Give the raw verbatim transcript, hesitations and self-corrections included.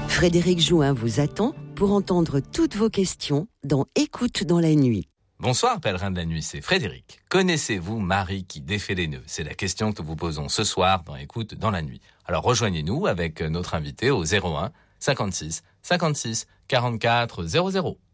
Frédéric Jouin vous attend pour entendre toutes vos questions dans Écoute dans la nuit. Bonsoir, pèlerin de la nuit, c'est Frédéric. Connaissez-vous Marie qui défait les nœuds ? C'est la question que nous vous posons ce soir dans Écoute dans la nuit. Alors rejoignez-nous avec notre invité au zéro un cinquante-six cinquante-six quarante-quatre zéro zéro.